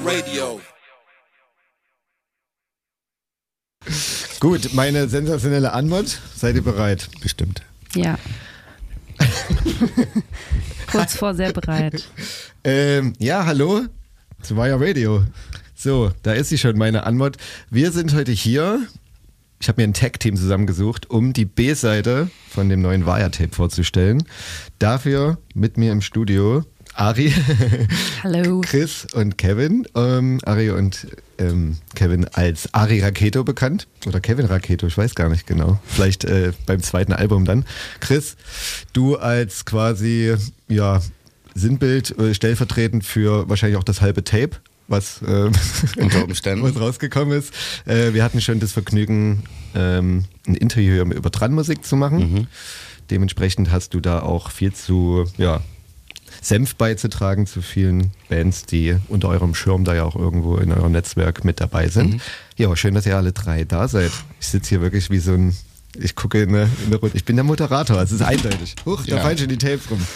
Radio. Gut, meine sensationelle Antwort. Seid ihr bereit? Bestimmt. Ja. Kurz vor sehr bereit. Ja, hallo. Zu Wire Radio. So, da ist sie schon, meine Antwort. Wir sind heute hier. Ich habe mir ein Tag-Team zusammengesucht, um die B-Seite von dem neuen Wire-Tape vorzustellen. Dafür mit mir im Studio Ari, Hallo. Chris und Kevin. Ari und Kevin als Ari Raketo bekannt. Oder Kevin Raketo, ich weiß gar nicht genau. Vielleicht beim zweiten Album dann. Chris, du als quasi Sinnbild stellvertretend für wahrscheinlich auch das halbe Tape, was unter Umständen was rausgekommen ist. Wir hatten schon das Vergnügen, ein Interview über Dran-Musik zu machen. Mhm. Dementsprechend hast du da auch viel zu Senf beizutragen zu vielen Bands, die unter eurem Schirm da ja auch irgendwo in eurem Netzwerk mit dabei sind. Mhm. Ja, schön, dass ihr alle drei da seid. Ich sitze hier wirklich wie so ein, ich gucke in eine Runde. Ich bin der Moderator, es ist eindeutig. Da fallen schon die Tapes rum.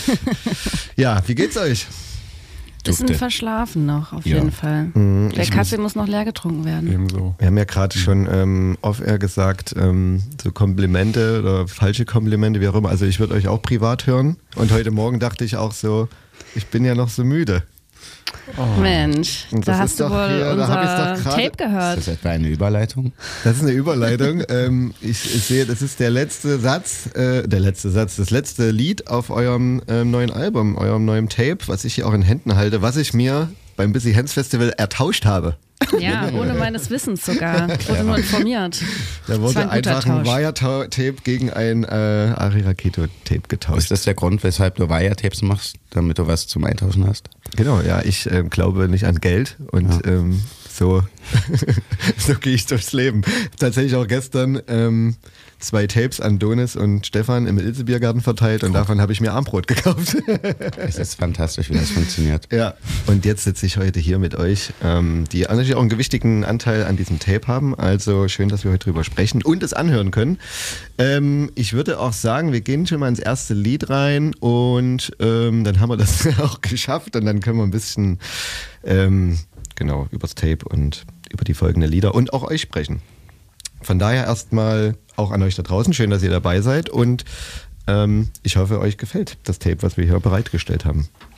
Ja, wie geht's euch? Bisschen verschlafen noch, auf jeden Fall. Der Kaffee muss noch leer getrunken werden. Ebenso. Wir haben ja gerade schon off-air gesagt, so Komplimente oder falsche Komplimente, wie auch immer. Also ich würde euch auch privat hören. Und heute Morgen dachte ich auch so, ich bin ja noch so müde. Oh. Mensch, da hast du wohl unser Tape gehört. Ist das etwa eine Überleitung? Das ist eine Überleitung. Ich sehe, das ist der letzte Satz, das letzte Lied auf eurem neuen Album, eurem neuen Tape, was ich hier auch in Händen halte, was ich mir beim Busy Hands Festival ertauscht habe. Ja, ohne meines Wissens sogar. Ich wurde nur informiert. Da wurde einfach ein Wire-Tape gegen ein Ari Raketo-Tape getauscht. Ist das der Grund, weshalb du Wire-Tapes machst, damit du was zum Eintauschen hast? Genau, ja, ich glaube nicht an Geld und so gehe ich durchs Leben. Tatsächlich auch gestern 2 Tapes an Donis und Stefan im Ilse-Biergarten verteilt und davon habe ich mir Armbrot gekauft. Es ist fantastisch, wie das funktioniert. Ja, und jetzt sitze ich heute hier mit euch, die natürlich auch einen gewichtigen Anteil an diesem Tape haben. Also schön, dass wir heute drüber sprechen und es anhören können. Ich würde auch sagen, wir gehen schon mal ins erste Lied rein und dann haben wir das auch geschafft und dann können wir ein bisschen übers Tape und über die folgenden Lieder und auch euch sprechen. Von daher erstmal auch an euch da draußen, schön, dass ihr dabei seid und ich hoffe, euch gefällt das Tape, was wir hier bereitgestellt haben.